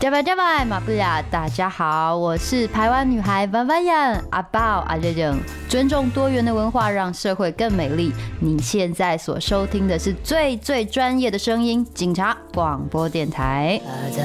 加拜加拜马布亚，大家好，我是台湾女孩万万yan阿宝阿热热，尊重多元的文化，让社会更美丽。你现在所收听的是最专业的声音，警察广播电台。